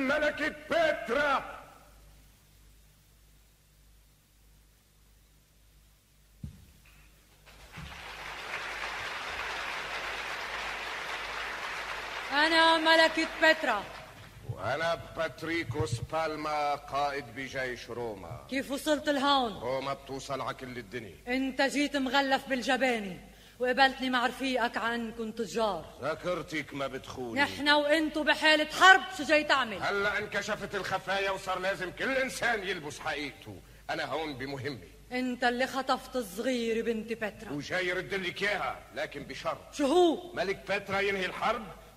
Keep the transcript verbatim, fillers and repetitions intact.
ملكة بترا. أنا ملكة بترا. وأنا باتريكوس بالما، قائد بجيش روما. كيف وصلت لهون؟ روما بتوصل على كل الدنيا. أنت جيت مغلف بالجباني وقبلتني مع رفيقك عنكم تجار. ذكرتك ما بتخوني. نحن وانتو بحالة حرب، شو جاي تعمل؟ هلا انكشفت الخفايا وصار لازم كل إنسان يلبس حقيقته. أنا هون بمهمة. أنت اللي خطفت الصغير بنت بترا وجاي يرد لك إياها، لكن بشرط. شو هو؟ ملك بترا ينهي الحرب